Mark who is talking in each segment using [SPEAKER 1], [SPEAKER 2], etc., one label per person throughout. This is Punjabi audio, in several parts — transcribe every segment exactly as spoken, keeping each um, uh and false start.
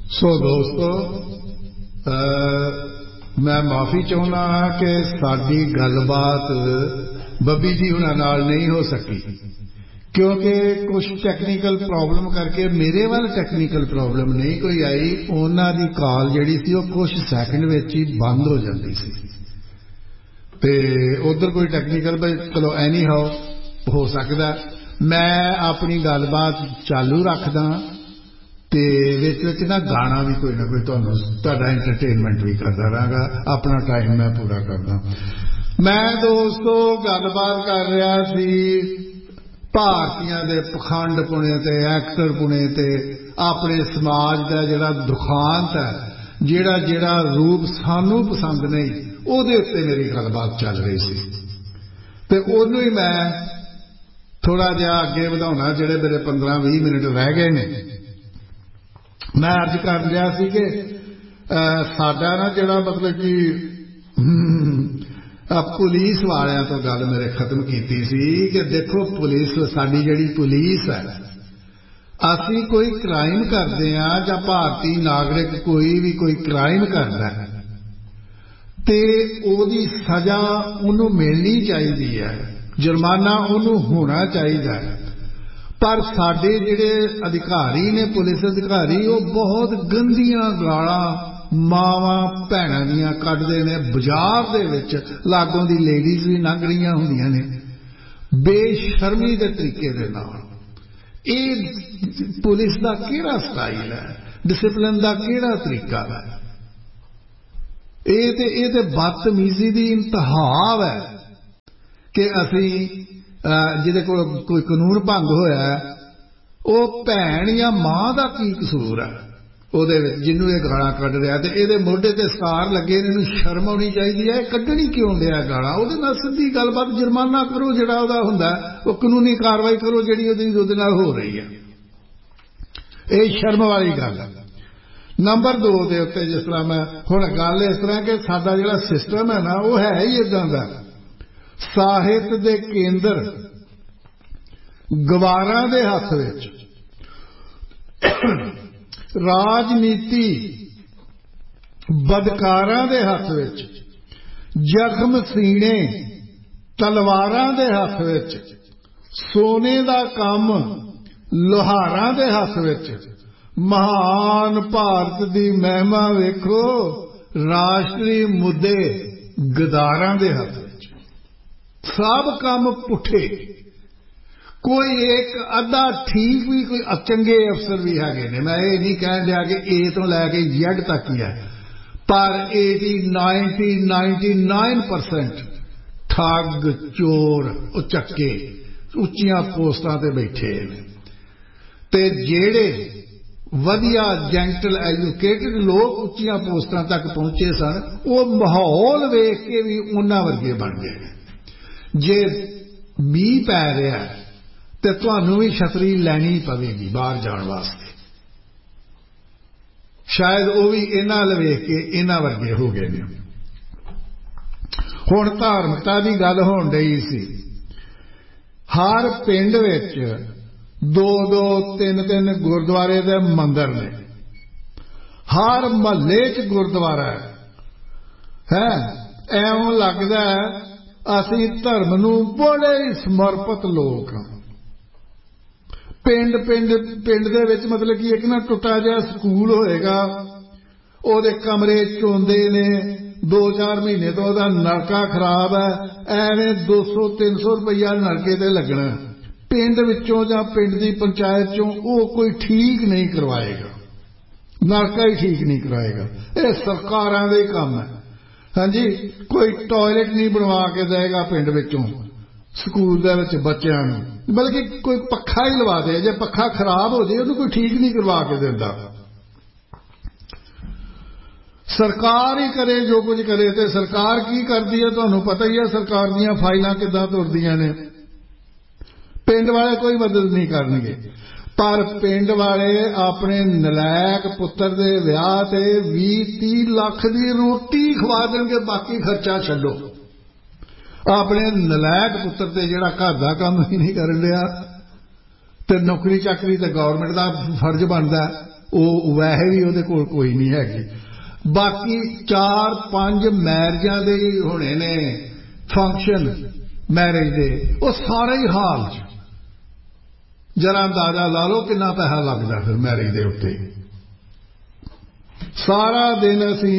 [SPEAKER 1] सो दोस्तों मैं माफ़ी चाहुंदा हाँ कि साडी गलबात बब्बी जी हुणां नाल नहीं हो सकी क्योंकि कुछ टैक्नीकल प्रॉब्लम करके मेरे वाल टैक्नीकल प्रॉब्लम नहीं कोई आई। उन्हां दी कॉल जिहड़ी सी ओह कुछ सैकंड विच ही बंद हो जाती सी ते उधर कोई टैक्नीकल चलो एनी हाउ हो सकदा। मैं अपनी गलबात चालू रखदा ते विच विच ना गाना भी कोई ना कोई तुहानूं तुहाडा एंटरटेनमेंट भी करदा रहांगा। अपना टाइम मैं पूरा करदा। मैं दोस्तों गलबात कर रहा सी भारतीयां दे पखंड पुणे ते एक्टर पुणे ते अपने समाज का जिहड़ा दुखांत है जिहड़ा जिहड़ा रूप सानू पसंद नहीं उहदे उत्ते मेरी गलबात चल रही सी ते उहनूं ही मैं थोड़ा जिहा अगे वधाउणा। जिहड़े मेरे पंद्रह भी मिनट रह गए ने मैं अर्ज कर रहा सी कि साडा ना जिहड़ा मतलब कि पुलिस वालियां तो गल मेरे खत्म कीती सी कि देखो पुलिस साडी जिहड़ी पुलिस है असी कोई क्राइम करते हैं जां भारतीय नागरिक कोई भी कोई क्राइम करता है ते ओहदी सजा उहनूं मिलनी चाहिदी है, जुर्माना उहनूं होना चाहिए। पर साडे जिहड़े अधिकारी ने पुलिस अधिकारी वो बहुत गंदियां गालां मावां भैणां दियां कढदे ने। बाजार दे विच लागों दी लेडीज़ भी लंघ रहीआं हुंदियां ने बेशर्मी दे तरीके दे नाल। इह पुलिस दा किहड़ा स्टाइल है, डिसिपलिन दा किहड़ा तरीका है? इह ते इह ते बदतमीजी दी इंतहा है कि असीं जिहदे कोल कोई कानून भंग होया वो भैन या मां दा की कसूर है ਉਹਦੇ ਵਿੱਚ ਜਿਹਨੂੰ ਇਹ ਗਾਲਾਂ ਕੱਢ ਰਿਹਾ ਤੇ ਇਹਦੇ ਮੋਢੇ ਤੇ ਸਕਾਰ ਲੱਗੇ ਨੇ। ਇਹਨੂੰ ਸ਼ਰਮ ਆਉਣੀ ਚਾਹੀਦੀ ਹੈ। ਕੱਢਣੀ ਕਿਉਂ ਡਿਆ ਗਾਲਾਂ? ਉਹਦੇ ਨਾਲ ਸਿੱਧੀ ਗੱਲਬਾਤ ਜੁਰਮਾਨਾ ਕਰੋ ਜਿਹੜਾ ਉਹਦਾ ਹੁੰਦਾ ਉਹ ਕਾਨੂੰਨੀ ਕਾਰਵਾਈ ਕਰੋ ਜਿਹੜੀ ਉਹਦੀ ਉਹਦੇ ਨਾਲ ਹੋ ਰਹੀ ਹੈ। ਇਹ ਸ਼ਰਮ ਵਾਲੀ ਗੱਲ ਹੈ। ਨੰਬਰ ਦੋ ਦੇ ਉੱਤੇ ਜਿਸ ਤਰ੍ਹਾਂ ਮੈਂ ਹੁਣ ਗੱਲ ਇਸ ਤਰ੍ਹਾਂ ਕਿ ਸਾਡਾ ਜਿਹੜਾ ਸਿਸਟਮ ਹੈ ਨਾ ਉਹ ਹੈ ਹੀ ਇਦਾਂ ਦਾ। ਸਾਹਿਤ ਦੇ ਕੇਂਦਰ ਗਵਾਰਾਂ ਦੇ ਹੱਥ ਵਿੱਚ, राजनीति बदकारां दे हथ विच, जख्म सीने तलवारां दे हथ विच, सोने दा काम लोहारां दे हथ विच। महान भारत दी महिमा वेखो राष्ट्री मुद्दे गदारां दे हथ विच। सब काम पुठे। कोई एक अद्धा ठीक भी कोई चंगे अफसर भी है ने। मैं ये नहीं कह दिया कि ए तो लैके जेड तक ही है पर eighty ninety ninety nine percent ठग चोर उचक्के उच्चियां पोस्टां ते बैठे ने ते जेड़े वधिया जेंटल एजुकेटेड लोग उच्चियां पोस्टां तक पहुंचे सन वो माहौल वेख के भी उन्हां वर्गे बन गए। जे मीह पै रहा है ते तुहानूं भी छतरी लैनी पवेगी बाहर जाने वास्ते। शायद वो भी इन्हां अल वेख के इन्हां वर्गे हो गए ने। हुण धार्मिकता की गल होण डई सी। हर पिंड विच दो दो तीन तीन गुरुद्वारे दे मंदिर ने। हर महल्ले च गुरुद्वारा है। ऐवें लगदा है असीं धर्म नूं बड़े ही समर्पित लोग हां। पिंड पिंड पिंड दे विच मतलब कि एक ना टुटा जिहा स्कूल होएगा ਉਹਦੇ कमरे चोंदे ने दो चार महीने तो ਉਹਦਾ नलका खराब है ਐਵੇਂ दो सौ तीन सौ रुपया नलके ते लगना। पिंड विचों जां पिंड दी पंचायत चों ਉਹ कोई ठीक नहीं करवाएगा, नलका ही ठीक नहीं कराएगा। ये सरकारां दे काम है। हाँ जी, कोई टॉयलेट नहीं बनवा के देगा पिंड विचों स्कूल दे विच बच्चों नूं, बल्कि कोई पखा ही लवा दे। जे पखा खराब हो जाए उन्हें कोई ठीक नहीं करवा के देता। सरकार ही करे जो कुछ करे। तो सरकार की करती है तुहानूं पता ही है। सरकार दीयां फाइलां किदां तुरदियां ने। पिंड वाले कोई मदद नहीं करनगे पर पिंड वाले अपने नलायक पुत्र दे विआह ते बीस तीस लाख दी रोटी खवा देणगे, बाकी खर्चा छड्डो। अपने नलायक पुत्र ते जिहड़ा घर दा काम ही नहीं करन दिया ते नौकरी चाकरी ते गौरमेंट दा फर्ज बनदा ਉਹ ਵੈਸੇ ਵੀ ਉਹਦੇ ਕੋਲ ਕੋਈ ਨਹੀਂ ਹੈਗੀ। ਬਾਕੀ ਚਾਰ ਪੰਜ ਮੈਰਿਜਾਂ ਦੇ ਹੋਣੇ ਨੇ ਫੰਕਸ਼ਨ ਮੈਰਿਜ ਦੇ, ਉਹ ਸਾਰੇ ਹੀ ਹਾਲ 'ਚ ਜਰਾ ਅੰਦਾਜ਼ਾ ਲਾ ਲਓ ਕਿੰਨਾ ਪੈਸਾ ਲੱਗਦਾ ਫਿਰ ਮੈਰਿਜ ਦੇ ਉੱਤੇ। ਸਾਰਾ ਦਿਨ ਅਸੀਂ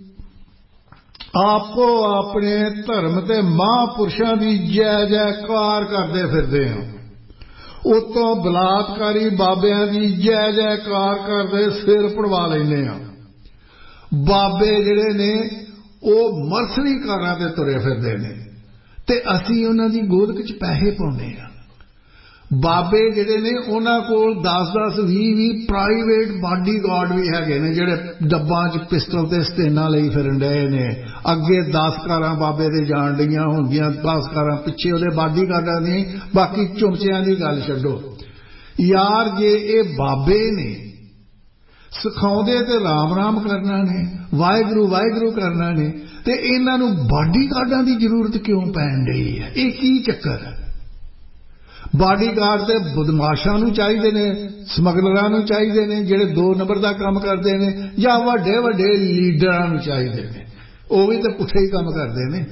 [SPEAKER 1] ਆਪੋ ਆਪਣੇ ਧਰਮ ਤੇ ਮਹਾਂਪੁਰਸ਼ਾਂ ਦੀ ਜੈ ਜੈਕਾਰ ਕਰਦੇ ਫਿਰਦੇ ਹਾਂ, ਉਤੋਂ ਬਲਾਤਕਾਰੀ ਬਾਬਿਆਂ ਦੀ ਜੈ ਜੈਕਾਰ ਕਰਦੇ ਸਿਰ ਪੜਵਾ ਲੈਂਦੇ ਹਾਂ। ਬਾਬੇ ਜਿਹੜੇ ਨੇ ਉਹ ਮਰਸਰੀ ਕਾਰਾਂ ਤੇ ਤੁਰੇ ਫਿਰਦੇ ਨੇ ਤੇ ਅਸੀਂ ਉਹਨਾਂ ਦੀ ਗੋਲਕ 'ਚ ਪੈਸੇ ਪਾਉਂਦੇ ਹਾਂ। ਬਾਬੇ ਜਿਹੜੇ ਨੇ ਉਹਨਾਂ ਕੋਲ ਦਸ ਦਸ ਵੀਹ ਵੀਹ ਪ੍ਰਾਈਵੇਟ ਬਾਡੀਗਾਰਡ ਵੀ ਹੈਗੇ ਨੇ ਜਿਹੜੇ ਡੱਬਾਂ 'ਚ ਪਿਸਟਲ ਤੇ ਸਟੇਨਾਂ ਲਈ ਫਿਰਨ ਡਏ ਨੇ। ਅੱਗੇ ਦਸ ਕਾਰਾਂ ਬਾਬੇ ਦੇ ਜਾਣ ਡੀਆਂ ਹੁੰਦੀਆਂ, ਦਸ ਕਾਰਾਂ ਪਿੱਛੇ ਉਹਦੇ ਬਾਡੀਗਾਰਡਾਂ ਦੀਆਂ। ਬਾਕੀ ਚੁਮਚਿਆਂ ਦੀ ਗੱਲ ਛੱਡੋ ਯਾਰ, ਜੇ ਇਹ ਬਾਬੇ ਨੇ ਸਿਖਾਉਂਦੇ ਤੇ ਰਾਮ ਰਾਮ ਕਰਨਾ ਨੇ, ਵਾਹਿਗੁਰੂ ਵਾਹਿਗੁਰੂ ਕਰਨਾ ਨੇ, ਤੇ ਇਹਨਾਂ ਨੂੰ ਬਾਡੀਗਾਰਡਾਂ ਦੀ ਜ਼ਰੂਰਤ ਕਿਉਂ ਪੈਣ ਡਈ ਹੈ? ਇਹ ਕੀ ਚੱਕਰ ਹੈ? ਬਾਡੀਗਾਰਡ ਤੇ ਬਦਮਾਸ਼ਾਂ ਨੂੰ ਚਾਹੀਦੇ ਨੇ, ਸਮਗਲਰਾਂ ਨੂੰ ਚਾਹੀਦੇ ਨੇ ਜਿਹੜੇ ਦੋ ਨੰਬਰ ਦਾ ਕੰਮ ਕਰਦੇ ਨੇ, ਜਾਂ ਵੱਡੇ ਵੱਡੇ ਲੀਡਰਾਂ ਨੂੰ ਚਾਹੀਦੇ ਨੇ, ਉਹ ਵੀ ਤਾਂ ਪੁੱਠੇ ਹੀ ਕੰਮ ਕਰਦੇ ਨੇ।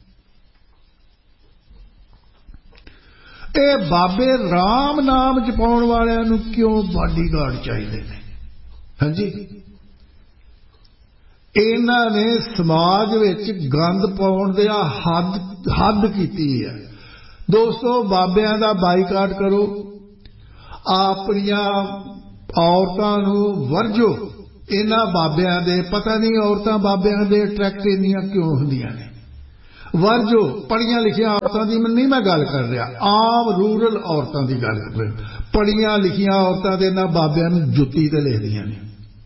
[SPEAKER 1] ਇਹ ਬਾਬੇ ਰਾਮ ਨਾਮ ਜਪਾਉਣ ਵਾਲਿਆਂ ਨੂੰ ਕਿਉਂ ਬਾਡੀਗਾਰਡ ਚਾਹੀਦੇ ਨੇ? ਹਾਂਜੀ, ਇਹਨਾਂ ਨੇ ਸਮਾਜ ਵਿੱਚ ਗੰਦ ਪਾਉਣ ਦੀ ਹੱਦ ਹੱਦ ਕੀਤੀ ਹੈ। ਦੋਸਤੋ, ਬਾਬਿਆਂ ਦਾ ਬਾਈਕਾਟ ਕਰੋ, ਆਪਣੀਆਂ ਔਰਤਾਂ ਨੂੰ ਵਰਜੋ। ਇਹਨਾਂ ਬਾਬਿਆਂ ਦੇ ਪਤਾ ਨਹੀਂ ਔਰਤਾਂ ਬਾਬਿਆਂ ਦੇ ਅਟਰੈਕਟ ਇੰਨੀਆਂ ਕਿਉਂ ਹੁੰਦੀਆਂ ਨੇ, ਵਰਜੋ। ਪੜ੍ਹੀਆਂ ਲਿਖੀਆਂ ਔਰਤਾਂ ਦੀ ਨਹੀਂ ਮੈਂ ਗੱਲ ਕਰ ਰਿਹਾ, ਆਮ ਰੂਰਲ ਔਰਤਾਂ ਦੀ ਗੱਲ ਕਰ ਰਿਹਾ। ਪੜ੍ਹੀਆਂ ਲਿਖੀਆਂ ਔਰਤਾਂ ਦੇ ਇਹਨਾਂ ਬਾਬਿਆਂ ਨੂੰ ਜੁੱਤੀ ਤੇ ਲਿਖਦੀਆਂ ਨੇ।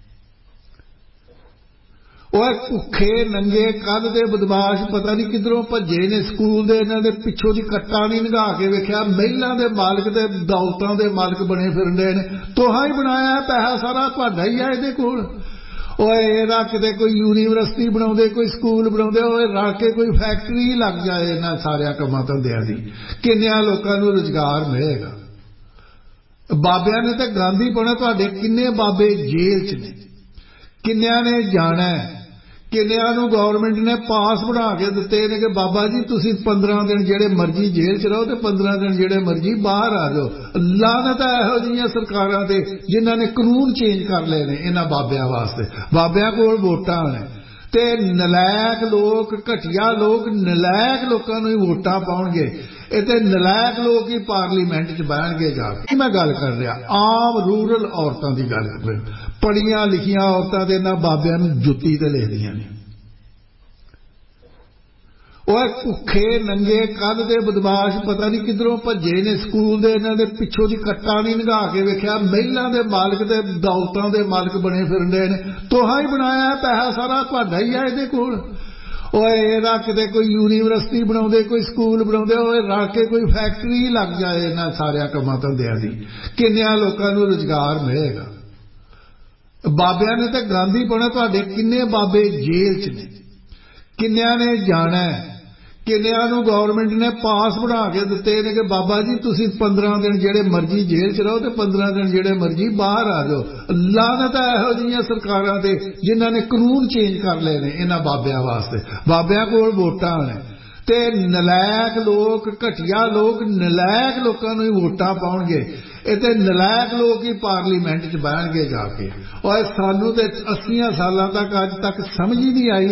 [SPEAKER 1] ਉਹ ਭੁੱਖੇ ਨੰਗੇ ਕੱਲ ਦੇ ਬਦਮਾਸ਼ ਪਤਾ ਨਹੀਂ ਕਿੱਧਰੋਂ ਭੱਜੇ ਨੇ ਸਕੂਲ ਦੇ, ਇਹਨਾਂ ਦੇ ਪਿੱਛੋਂ ਦੀ ਕੱਟਾ ਨਹੀਂ ਨਿਗਾਹ ਕੇ ਵੇਖਿਆ, ਮਹਿਲਾਂ ਦੇ ਮਾਲਕ ਤੇ ਦੌਲਤਾਂ ਦੇ ਮਾਲਕ ਬਣੇ ਫਿਰਦੇ ਨੇ। ਤੋਹਾ ਹੀ ਬਣਾਇਆ, ਪੈਸਾ ਸਾਰਾ ਤੁਹਾਡਾ ਹੀ ਹੈ ਇਹਦੇ ਕੋਲ। ਓਏ ਇਹਦਾ ਕਿਤੇ ਕੋਈ ਯੂਨੀਵਰਸਿਟੀ ਬਣਾਉਂਦੇ, ਕੋਈ ਸਕੂਲ ਬਣਾਉਂਦੇ, ਓਏ ਰਲ ਕੇ ਕੋਈ ਫੈਕਟਰੀ ਲੱਗ ਜਾਏ ਇਹਨਾਂ ਸਾਰਿਆਂ ਕੰਮਾਂ ਧੰਦਿਆਂ ਦੀ, ਕਿੰਨਿਆਂ ਲੋਕਾਂ ਨੂੰ ਰੁਜ਼ਗਾਰ ਮਿਲੇਗਾ। ਬਾਬਿਆਂ ਨੇ ਤਾਂ ਗਾਂਧੀ ਪਾਉਣਾ। ਤੁਹਾਡੇ ਕਿੰਨੇ ਬਾਬੇ ਜੇਲ੍ਹ 'ਚ ਨੇ, ਕਿੰਨਿਆਂ ਨੇ ਜਾਣਾ, ਕਿੰਨਿਆਂ ਨੂੰ ਗੌਰਮੈਂਟ ਨੇ ਪਾਸ ਬਣਾ ਕੇ ਦਿੱਤੇ ਨੇ ਕਿ ਬਾਬਾ ਜੀ ਤੁਸੀਂ ਪੰਦਰਾਂ ਦਿਨ ਜਿਹੜੇ ਮਰਜ਼ੀ ਜੇਲ੍ਹ 'ਚ ਰਹੋ ਤੇ ਪੰਦਰਾਂ ਦਿਨ ਜਿਹੜੇ ਮਰਜ਼ੀ ਬਾਹਰ ਆ ਜਾਓ। ਲਾਹਨਤ ਹੈ ਇਹੋ ਜਿਹੀਆਂ ਸਰਕਾਰਾਂ ਤੇ ਜਿਨ੍ਹਾਂ ਨੇ ਕਾਨੂੰਨ ਚੇਂਜ ਕਰ ਲਏ ਨੇ ਇਹਨਾਂ ਬਾਬਿਆਂ ਵਾਸਤੇ। ਬਾਬਿਆਂ ਕੋਲ ਵੋਟਾਂ ਨੇ ਤੇ ਨਲਾਇਕ ਲੋਕ, ਘਟੀਆ ਲੋਕ ਨਲਾਇਕ ਲੋਕਾਂ ਨੂੰ ਹੀ ਵੋਟਾਂ ਪਾਉਣਗੇ। ਇਹ ਤੇ ਨਲਾਇਕ ਲੋਕ ਹੀ ਪਾਰਲੀਮੈਂਟ 'ਚ ਬਹਿਣਗੇ ਜਾ ਕੇ। ਮੈਂ ਗੱਲ ਕਰ ਰਿਹਾ ਆਮ ਰੂਰਲ ਔਰਤਾਂ ਦੀ ਗੱਲ ਕਰ ਰਿਹਾ। ਪੜ੍ਹੀਆਂ ਲਿਖੀਆਂ ਔਰਤਾਂ ਦੇ ਇਹਨਾਂ ਬਾਬਿਆਂ ਨੂੰ ਜੁੱਤੀ ਤੇ ਲਿਖਦੀਆਂ ਨੇ। ਉਹ ਭੁੱਖੇ ਨੰਗੇ ਕੱਲ ਦੇ ਬਦਮਾਸ਼ ਪਤਾ ਨਹੀਂ ਕਿੱਧਰੋਂ ਭੱਜੇ ਨੇ ਸਕੂਲ ਦੇ, ਇਹਨਾਂ ਦੇ ਪਿੱਛੋਂ ਦੀ ਕੱਟਾ ਨਹੀਂ ਨਿਗਾਹ ਕੇ ਵੇਖਿਆ, ਮਹਿਲਾਂ ਦੇ ਮਾਲਕ ਤੇ ਦੌਲਤਾਂ ਦੇ ਮਾਲਕ ਬਣੇ ਫਿਰਦੇ ਨੇ। ਤੋਹਾ ਹੀ ਬਣਾਇਆ, ਪੈਸਾ ਸਾਰਾ ਤੁਹਾਡਾ ਹੀ ਹੈ ਇਹਦੇ ਕੋਲ। ਓਏ ਇਹਦਾ ਕਿਤੇ ਕੋਈ ਯੂਨੀਵਰਸਿਟੀ ਬਣਾਉਂਦੇ, ਕੋਈ ਸਕੂਲ ਬਣਾਉਂਦੇ, ਓਏ ਰਲ ਕੇ ਕੋਈ ਫੈਕਟਰੀ ਲੱਗ ਜਾਏ ਇਹਨਾਂ ਸਾਰਿਆਂ ਕੰਮਾਂ ਧੰਦਿਆਂ ਦੀ, ਕਿੰਨਿਆਂ ਲੋਕਾਂ ਨੂੰ ਰੁਜ਼ਗਾਰ ਮਿਲੇਗਾ। ਬਾਬਿਆਂ ਨੇ ਤਾਂ ਗਾਂਧੀ ਪਾਉਣਾ। ਤੁਹਾਡੇ ਕਿੰਨੇ ਬਾਬੇ ਜੇਲ੍ਹ 'ਚ ਨੇ, ਕਿੰਨਿਆਂ ਨੇ ਜਾਣਾ, ਕਿੰਨਿਆਂ ਨੂੰ ਗੌਰਮੈਂਟ ਨੇ ਪਾਸ ਬਣਾ ਕੇ ਦਿੱਤੇ ਨੇ ਕਿ ਬਾਬਾ ਜੀ ਤੁਸੀਂ ਪੰਦਰਾਂ ਦਿਨ ਜਿਹੜੇ ਮਰਜ਼ੀ ਜੇਲ੍ਹ 'ਚ ਰਹੋ ਤੇ ਪੰਦਰਾਂ ਦਿਨ ਜਿਹੜੇ ਮਰਜ਼ੀ ਬਾਹਰ ਆ ਜਾਓ। ਲਾਹਨਤ ਹੈ ਇਹੋ ਜਿਹੀਆਂ ਸਰਕਾਰਾਂ ਤੇ ਜਿਨ੍ਹਾਂ ਨੇ ਕਾਨੂੰਨ ਚੇਂਜ ਕਰ ਲਏ ਨੇ ਇਹਨਾਂ ਬਾਬਿਆਂ ਵਾਸਤੇ। ਬਾਬਿਆਂ ਕੋਲ ਵੋਟਾਂ ਨੇ ਤੇ ਨਲਾਇਕ ਲੋਕ, ਘਟੀਆ ਲੋਕ ਨਲਾਇਕ ਲੋਕਾਂ ਨੂੰ ਹੀ ਵੋਟਾਂ ਪਾਉਣਗੇ। ਇਹ ਤੇ ਨਲਾਇਕ ਲੋਕ ਹੀ ਪਾਰਲੀਮੈਂਟ 'ਚ ਬਹਿਣਗੇ ਜਾ ਕੇ। ਓਏ ਸਾਨੂੰ ਤੇ ਅੱਸੀਆਂ ਸਾਲਾਂ ਤੱਕ ਅੱਜ ਤੱਕ ਸਮਝ ਹੀ ਨਹੀਂ ਆਈ